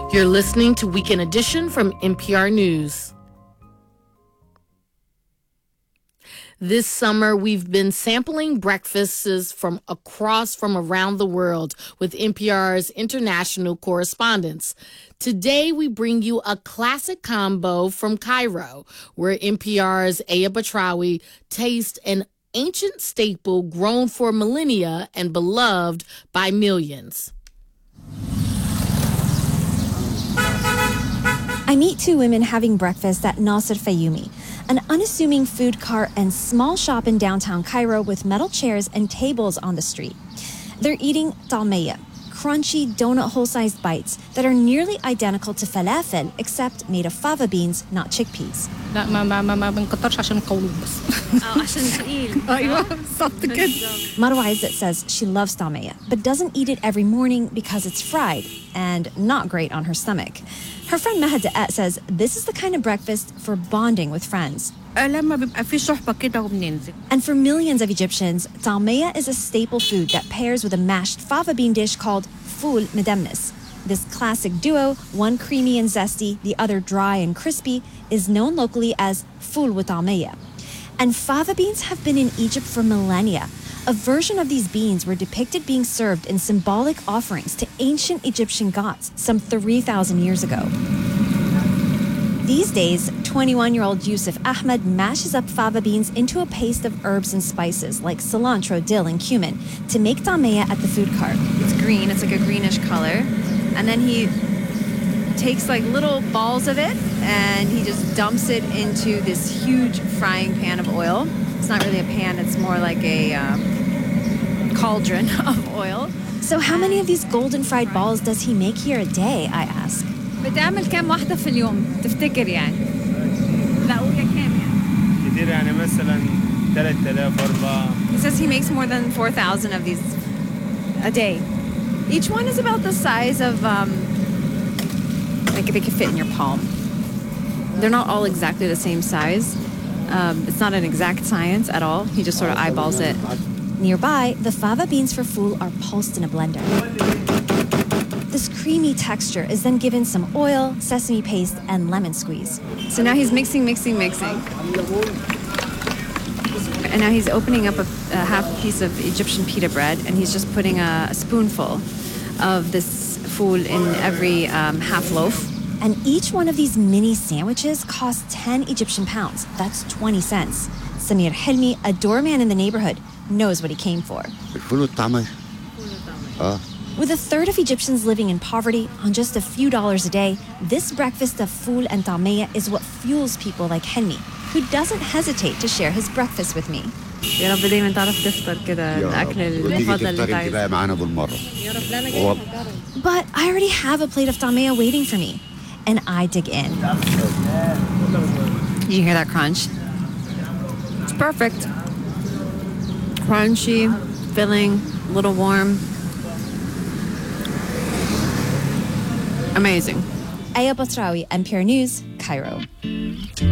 You're listening to Weekend Edition from NPR News. This summer, we've been sampling breakfasts from around the world with NPR's international correspondents. Today, we bring you a classic combo from Cairo, where NPR's Aya Batrawi tastes an ancient staple grown for millennia and beloved by millions. I meet two women having breakfast at Nasser Fayumi, an unassuming food cart and small shop in downtown Cairo with metal chairs and tables on the street. They're eating talmeya, crunchy donut hole-sized bites that are nearly identical to falafel except made of fava beans, not chickpeas. لا ما بنكترش عشان القولون بس. عشان ثقيل. ايوه بالظبط كده. Marwa Izzat says she loves talmeya, but doesn't eat it every morning because it's fried and not great on her stomach. Her friend Mahad Da'at says this is the kind of breakfast for bonding with friends. لما بيبقى في صحبة كده وبننزل. And for millions of Egyptians, talmeya is a staple food that pairs with a mashed fava bean dish called ful medemnis. This classic duo, one creamy and zesty, the other dry and crispy, is known locally as ful with talmeya. And fava beans have been in Egypt for millennia. A version of these beans were depicted being served in symbolic offerings to ancient Egyptian gods some 3,000 years ago. These days, 21-year-old Yusuf Ahmed mashes up fava beans into a paste of herbs and spices like cilantro, dill, and cumin to make talmeya at the food cart. It's green. It's like a greenish color. And then he takes like little balls of it and he just dumps it into this huge frying pan of oil. It's not really a pan. It's more like a cauldron of oil. So how many of these golden fried balls does he make here a day, I ask? بتعمل كام واحدة في اليوم تفتكر يعني؟ لا قولي كام يعني؟ كتير يعني مثلا 3000 4. He says he makes more than 4,000 of these a day. Each one is about the size of like they could fit in your palm. They're not all exactly the same size. It's not an exact science at all. He just sort of eyeballs it. Nearby, the fava beans for ful are pulsed in a blender. This creamy texture is then given some oil, sesame paste, and lemon squeeze. So now he's mixing. And now he's opening up a half piece of Egyptian pita bread, and he's just putting a spoonful of this ful in every half loaf. And each one of these mini sandwiches costs 10 Egyptian pounds. That's 20 cents. Samir Hilmi, a doorman in the neighborhood, knows what he came for. With a third of Egyptians living in poverty on just a few dollars a day, this breakfast of ful and talmeya is what fuels people like Hilmi, who doesn't hesitate to share his breakfast with me. يا رب دايما تعرف تفطر كده الأكل المفضل اللي عايزه. معانا بالمرة. But I already have a plate of talmeya waiting for me, and I dig in. Did you hear that crunch? It's perfect. Crunchy, filling, a little warm. Amazing. Aya Batrawi, NPR News, Cairo.